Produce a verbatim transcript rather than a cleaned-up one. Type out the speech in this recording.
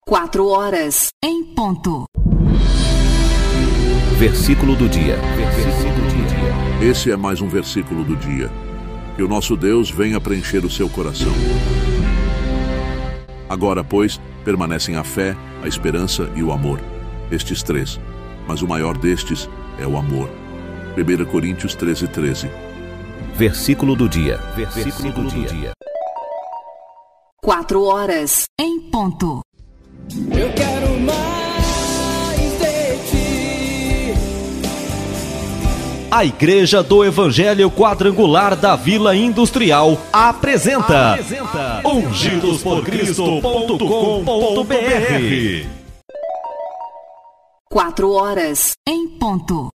Quatro horas, em ponto. Versículo do dia. Versículo do dia. Esse é mais um versículo do dia. Que o nosso Deus venha preencher o seu coração. Agora, pois, permanecem a fé, a esperança e o amor. Estes três. Mas o maior destes é o amor. primeira Coríntios treze, treze. Versículo do dia. Versículo do dia. Quatro horas, em ponto. Eu quero mais de ti. A Igreja do Evangelho Quadrangular da Vila Industrial apresenta, apresenta ungidos por cristo ponto com ponto br. Quatro horas, em ponto.